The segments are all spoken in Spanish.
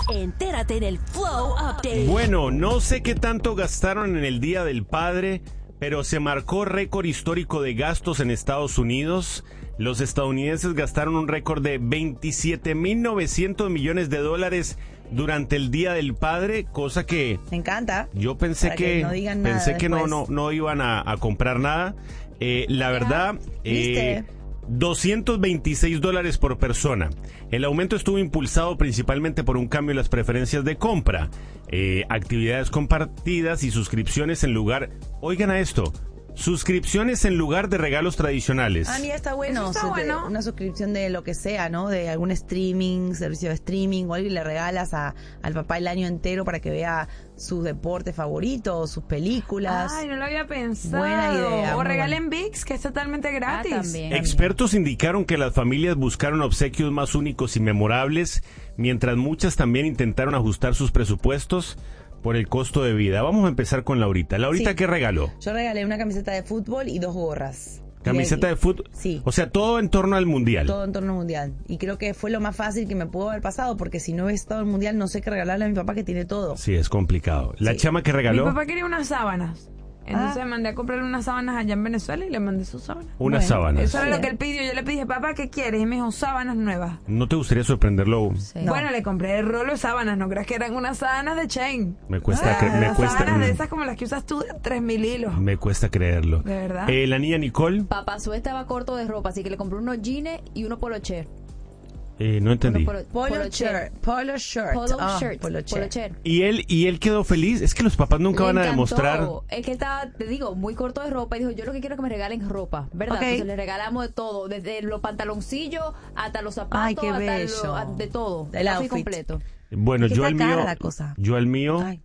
Entérate en el Flow Update. Bueno, no sé qué tanto gastaron en el Día del Padre, pero se marcó récord histórico de gastos en Estados Unidos. Los estadounidenses gastaron un récord de 27.900 millones de dólares durante el Día del Padre, cosa que Me encanta. yo pensé que no digan nada pensé que después. no iban a comprar nada. La verdad, ¿Viste? $226 por persona. El aumento estuvo impulsado principalmente por un cambio en las preferencias de compra, actividades compartidas y suscripciones en lugar, oigan a esto, suscripciones en lugar de regalos tradicionales. Mira, está bueno. Eso está bueno. Una suscripción de lo que sea, ¿no? De algún streaming, servicio de streaming o algo y le regalas al papá el año entero para que vea sus deportes favoritos, sus películas. Ay, no lo había pensado. Buena idea, O muy regalen VIX, que es totalmente gratis. también. Expertos indicaron que las familias buscaron obsequios más únicos y memorables, mientras muchas también intentaron ajustar sus presupuestos por el costo de vida. Vamos a empezar con Laurita. Laurita, Sí. ¿qué regaló? Yo regalé una camiseta de fútbol y 2 gorras. Camiseta de fútbol. Sí. O sea, todo en torno al mundial. Todo en torno al mundial. Y creo que fue lo más fácil que me pudo haber pasado, porque si no hubiese estado el mundial, no sé qué regalarle a mi papá que tiene todo. Sí, es complicado. La Sí. chama que Mi regaló papá quería unas sábanas. Entonces mandé a comprarle unas sábanas allá en Venezuela y le mandé sus sábanas. unas Bueno, sábanas. Eso era Está lo que bien. él pidió. Yo le dije, papá, ¿qué quieres? Y me dijo, sábanas nuevas. ¿No te gustaría sorprenderlo? Sí. No. Bueno, le compré el rollo de sábanas. No creas que eran unas sábanas de chain. Me cuesta, me Unas cuesta, sábanas de esas como las que usas tú de 3.000 hilos. me cuesta creerlo. ¿De verdad? La niña Nicole, Papá Su estaba corto de ropa, así que le compré unos jeans y uno polocher. no entendí. Polo shirt. Polo shirt. Polo Ah, shirt. polo shirt. Polocher. ¿Y él quedó feliz? Es que los papás nunca Le van a encantó. demostrar. Es que él estaba, te digo, muy corto de ropa y dijo, yo lo que quiero es que me regalen ropa, ¿verdad? Ok. Entonces le regalamos de todo, desde los pantaloncillos hasta los zapatos, Ay, qué hasta bello. de todo, El así outfit. completo. Bueno, Es que yo está al cara mío, la cosa. yo al mío, Ay.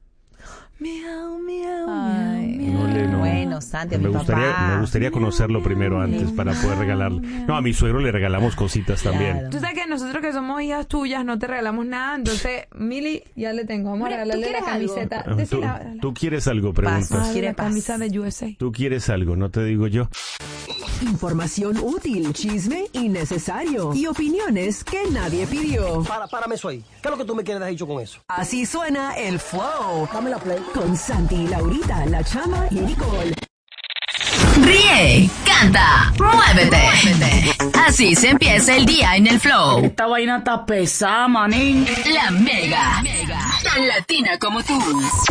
Miau, miau, Ay. miau, no le no. Bueno, Santi, a me mi gustaría papá. conocerlo primero antes para poder regalarle. No, a mi suegro le regalamos cositas también. Claro. Tú sabes que nosotros que somos hijas tuyas no te regalamos nada, entonces Mili ya le tengo. Vamos a Mira, ¿tú regalarle la quieres algo? camiseta. ¿Tú, Decila, tú quieres algo? Preguntas. Paso. la quiere paz. camisa de USA. Tú quieres algo, no te digo yo. Información útil, chisme innecesario y opiniones que nadie pidió. Párame eso ahí. ¿Qué es lo que tú me quieres dejar dicho con eso? Así suena el flow. Dame la play. Con Santi, Laurita, La Chama y Nicole. Ríe, canta, muévete. Así se empieza el día en el flow. Esta vaina está pesada, manín. La Mega, tan latina como tú.